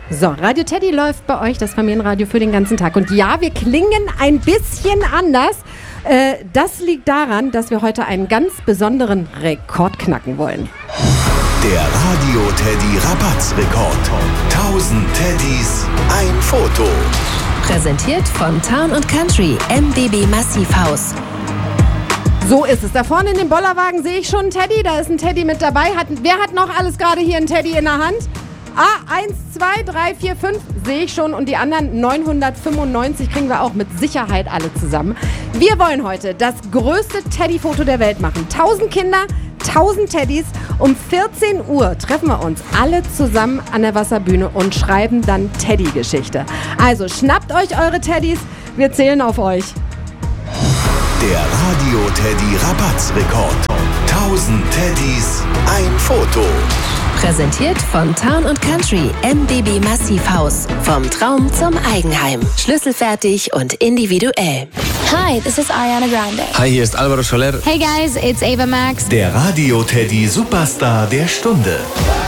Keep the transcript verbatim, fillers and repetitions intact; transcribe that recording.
So, Radio Teddy läuft bei euch, das Familienradio für den ganzen Tag. Und ja, wir klingen ein bisschen anders. Äh, das liegt daran, dass wir heute einen ganz besonderen Rekord knacken wollen. Der Radio Teddy Rabatzrekord. tausend Teddys, ein Foto. Präsentiert von Town und Country, M B B Massivhaus. So ist es. Da vorne in dem Bollerwagen sehe ich schon einen Teddy. Da ist ein Teddy mit dabei. Hat, wer hat noch alles gerade hier einen Teddy in der Hand? Ah, eins, zwei, drei, vier, fünf sehe ich schon. Und die anderen neunhundertfünfundneunzig kriegen wir auch mit Sicherheit alle zusammen. Wir wollen heute das größte Teddy-Foto der Welt machen. tausend Kinder, tausend Teddys. Um vierzehn Uhr treffen wir uns alle zusammen an der Wasserbühne und schreiben dann Teddy-Geschichte. Also schnappt euch eure Teddys. Wir zählen auf euch. Der Radio Teddy Rabatzrekord. tausend Teddys, ein Foto. Präsentiert von Town und Country, M B B Massivhaus. Vom Traum zum Eigenheim. Schlüsselfertig und individuell. Hi, this is Ariana Grande. Hi, hier ist Alvaro Soler. Hey guys, it's Ava Max. Der Radio Teddy Superstar der Stunde.